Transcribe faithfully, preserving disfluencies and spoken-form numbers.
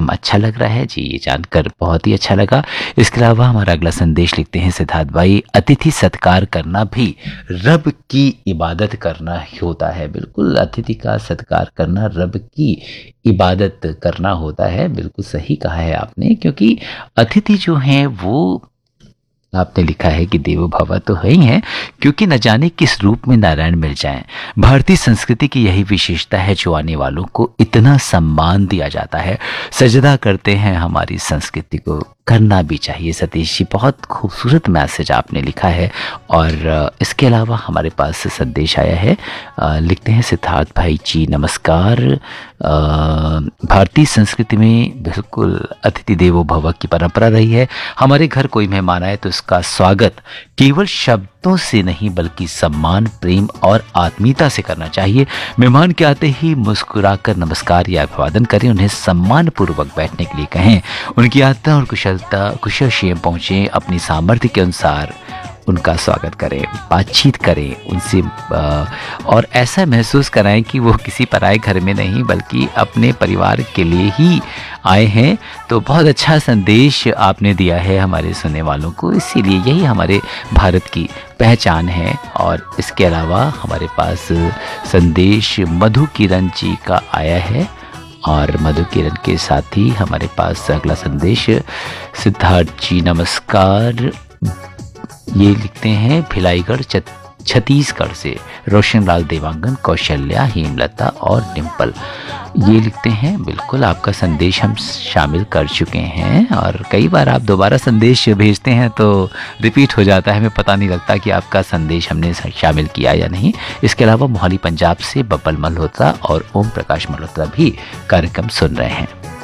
कार्यक्रम अच्छा लग रहा है जी, ये जानकर बहुत ही अच्छा लगा। इसके अलावा हमारा अगला संदेश लिखते हैं सिद्धार्थ भाई, अतिथि सत्कार करना भी रब की इबादत करना ही होता है। बिल्कुल, अतिथि का सत्कार करना रब की इबादत करना होता है। बिल्कुल सही कहा है आपने, क्योंकि अतिथि जो हैं वो, आपने लिखा है कि देवो भव तो है ही है, क्योंकि न जाने किस रूप में नारायण मिल जाएं। भारतीय संस्कृति की यही विशेषता है, जो आने वालों को इतना सम्मान दिया जाता है, सजदा करते हैं। हमारी संस्कृति को करना भी चाहिए। सतीश जी, बहुत खूबसूरत मैसेज आपने लिखा है। और इसके अलावा हमारे पास संदेश आया है, लिखते हैं सिद्धार्थ भाई जी नमस्कार। भारतीय संस्कृति में बिल्कुल अतिथि देवो भव की परंपरा रही है। हमारे घर कोई मेहमान आए तो उसका स्वागत केवल शब्दों से नहीं बल्कि सम्मान, प्रेम और आत्मीयता से करना चाहिए। मेहमान के आते ही मुस्कुराकर नमस्कार या अभिवादन करें, उन्हें सम्मान पूर्वक बैठने के लिए कहें, उनकी यात्रा और कुशलता कुशल क्षेम पहुँचे, अपनी सामर्थ्य के अनुसार उनका स्वागत करें, बातचीत करें उनसे, और ऐसा महसूस कराएं कि वो किसी पराए घर में नहीं बल्कि अपने परिवार के लिए ही आए हैं। तो बहुत अच्छा संदेश आपने दिया है हमारे सुनने वालों को, इसीलिए यही हमारे भारत की पहचान है। और इसके अलावा हमारे पास संदेश मधु किरण जी का आया है, और मधु किरण के साथ ही हमारे पास अगला संदेश सिद्धार्थ जी नमस्कार, ये लिखते हैं भिलाईगढ़ छत्तीसगढ़ से रोशनलाल, देवांगन, कौशल्या, हेमलता और डिम्पल, ये लिखते हैं। बिल्कुल, आपका संदेश हम शामिल कर चुके हैं, और कई बार आप दोबारा संदेश भेजते हैं तो रिपीट हो जाता है, हमें पता नहीं लगता कि आपका संदेश हमने शामिल किया या नहीं। इसके अलावा मोहाली पंजाब से बब्बल मल्होत्रा और ओम प्रकाश मल्होत्रा भी कार्यक्रम सुन रहे हैं।